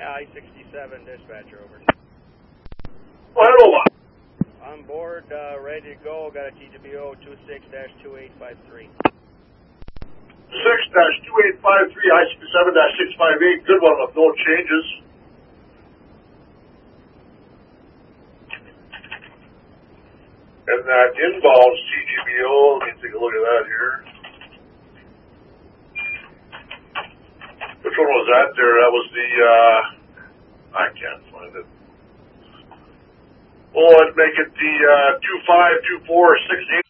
I-67 dispatcher, over. Hello. On board, ready to go. Got a TWO 26-2853. 6-2853, I-67-658. Good one with no changes. And that involves TGBO. Let me take a look at that here. Which one was that there? That was the, I can't find it. Oh, I'd make it the 252468.